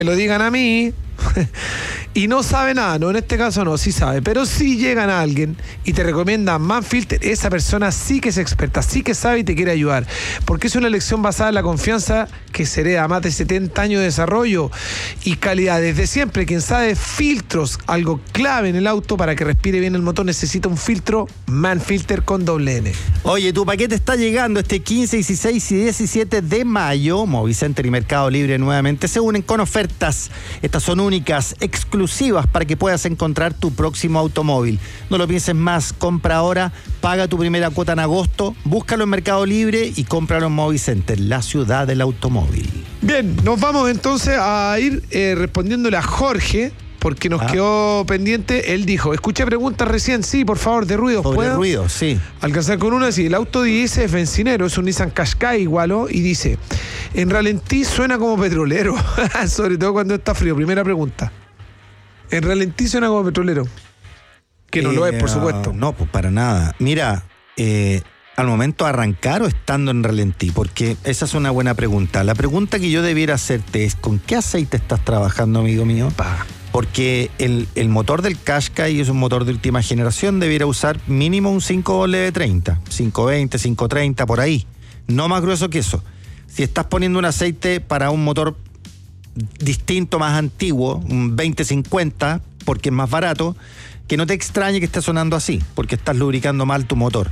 me lo digan a mí y no sabe nada, no, en este caso no, sí sabe, pero si llegan a alguien y te recomienda Manfilter, esa persona sí que es experta, sí que sabe y te quiere ayudar, porque es una elección basada en la confianza que se hereda más de 70 años de desarrollo y calidad desde siempre. Quien sabe filtros, algo clave en el auto para que respire bien el motor, necesita un filtro Manfilter con doble N. Oye, tu paquete está llegando este 15, 16 y 17 de mayo. Movicenter y Mercado Libre nuevamente se unen con ofertas. Estas son únicas, exclusivas para que puedas encontrar tu próximo automóvil. No lo pienses más, compra ahora, paga tu primera cuota en agosto, búscalo en Mercado Libre y cómpralo en Movicenter, la ciudad del automóvil. Bien, nos vamos entonces a ir respondiéndole a Jorge, porque nos quedó pendiente. Él dijo, escuché preguntas recién, sí, por favor, de ruidos, Sobre ¿puedo? ruidos, sí. Alcanzar con una, sí. El auto dice es bencinero, es un Nissan Qashqai igual, y dice, en ralentí suena como petrolero, sobre todo cuando está frío. Primera pregunta. En ralentí suena como petrolero. Que no lo es, por supuesto. No, pues para nada. Mira, al momento de arrancar o estando en ralentí, porque esa es una buena pregunta. La pregunta que yo debiera hacerte es, ¿con qué aceite estás trabajando, amigo mío? Porque el motor del Qashqai es un motor de última generación, debiera usar mínimo un 5W30, 520, 530, por ahí. No más grueso que eso. Si estás poniendo un aceite para un motor distinto, más antiguo, un 2050, porque es más barato, que no te extrañe que esté sonando así, porque estás lubricando mal tu motor.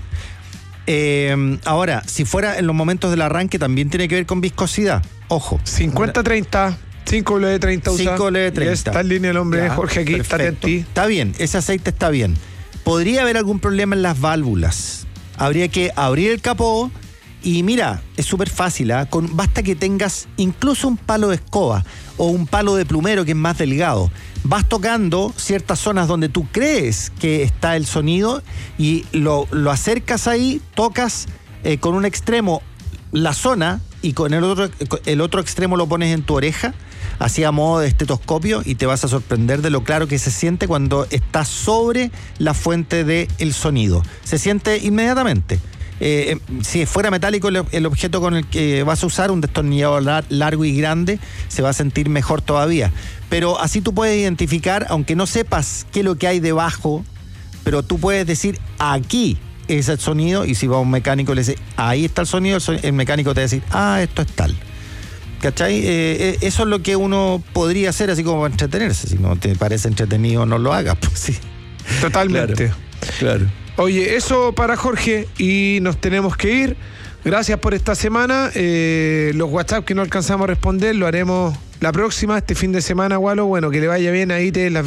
Ahora, si fuera en los momentos del arranque, también tiene que ver con viscosidad. Ojo. 50-30. 5W30 usa. 5W30. Está en línea el hombre, ya, Jorge, aquí, está atento. Está bien, ese aceite está bien. Podría haber algún problema en las válvulas. Habría que abrir el capó y mira, es súper fácil, ¿eh? Basta que tengas incluso un palo de escoba o un palo de plumero que es más delgado. Vas tocando ciertas zonas donde tú crees que está el sonido y lo acercas ahí, tocas con un extremo la zona y con el otro extremo lo pones en tu oreja, así a modo de estetoscopio, y te vas a sorprender de lo claro que se siente cuando estás sobre la fuente del sonido. Se siente inmediatamente. Si fuera metálico el objeto con el que vas a usar, un destornillador largo y grande, se va a sentir mejor todavía. Pero así tú puedes identificar, aunque no sepas qué es lo que hay debajo, pero tú puedes decir, aquí es el sonido, y si va un mecánico y le dice, ahí está el sonido, el mecánico te va a decir, esto es tal. ¿Cachai? Eso es lo que uno podría hacer, así como para entretenerse. Si no te parece entretenido, no lo hagas. Pues sí. Totalmente. Claro. Oye, eso para Jorge, y nos tenemos que ir. Gracias por esta semana. Los WhatsApp que no alcanzamos a responder lo haremos la próxima, este fin de semana, Gualo. Bueno, que le vaya bien ahí las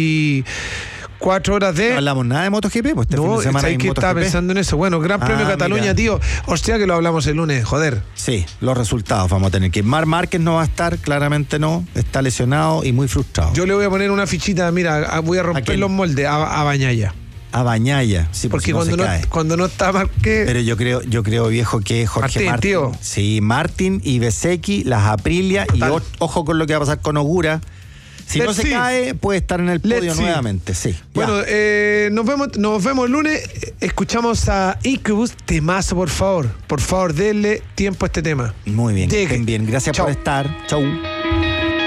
24 horas de... No hablamos nada de MotoGP, pues fin de semana hay que estaba pensando en eso. Bueno, Gran Premio Cataluña, mira. Tío. Hostia, que lo hablamos el lunes, joder. Sí, los resultados vamos a tener que... Marc Márquez no va a estar, claramente no. Está lesionado y muy frustrado. Yo le voy a poner una fichita, mira, voy a romper los moldes a Bañaya. A Bañaya, sí, porque cuando no está Márquez. Pero yo creo, viejo, que Jorge Martín. Tío. Sí, Martín y Bezzecchi, las Aprilia, total. Y ojo con lo que va a pasar con Ogura. Si no se cae, puede estar en el podio nuevamente, sí. Bueno, nos vemos el lunes. Escuchamos a Incubus, temazo, por favor. Por favor, denle tiempo a este tema. Muy bien, estén bien. Gracias por estar. Chau.